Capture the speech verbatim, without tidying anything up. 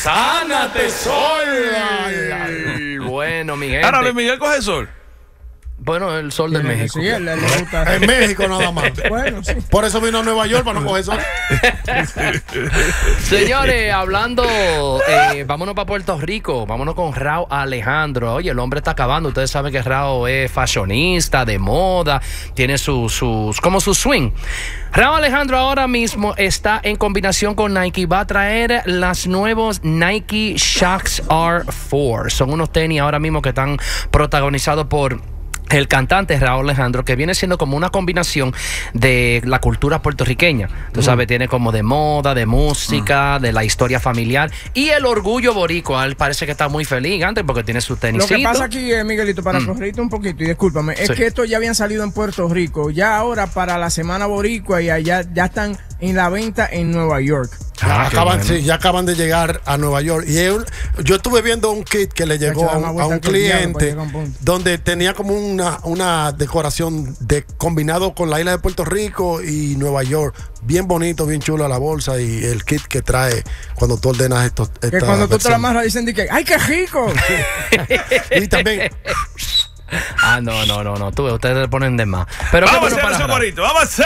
Sánate sol. Ay, bueno, mi gente. Ahora, Luis Miguel coge sol. Bueno, el sol de México. Sí, él le gusta. En México nada más. Bueno, sí. Por eso vino a Nueva York para no coger sol. Señores, hablando, eh, vámonos para Puerto Rico, vámonos con Rauw Alejandro. Oye, el hombre está acabando. Ustedes saben que Rauw es fashionista, de moda, tiene sus, sus como su swing. Rauw Alejandro ahora mismo está en combinación con Nike. Va a traer las nuevos Nike Shox R cuatro. Son unos tenis ahora mismo que están protagonizados por el cantante Rauw Alejandro, que viene siendo como una combinación de la cultura puertorriqueña. Tú sabes, mm. tiene como de moda, de música, mm. de la historia familiar y el orgullo boricua. Él parece que está muy feliz antes porque tiene sus tenisitos. Lo que pasa aquí, eh, Miguelito, para mm. corregirte un poquito, y discúlpame, es sí. que estos ya habían salido en Puerto Rico. Ya ahora para la Semana Boricua y allá ya están en la venta en Nueva York. Ah, acaban, bueno. sí, ya acaban de llegar a Nueva York. Y él, yo estuve viendo un kit que le llegó a un, a un cliente un donde tenía como una, una decoración de combinado con la isla de Puerto Rico y Nueva York. Bien bonito, bien chulo la bolsa y el kit que trae cuando tú ordenas esto. Que cuando tú te la amarras dicen que ¡ay, qué rico! Y también... Ah, no, no, no, no. Tú, ustedes le ponen de más. Pero vamos bueno, a hacer para eso bonito. Vamos a hacer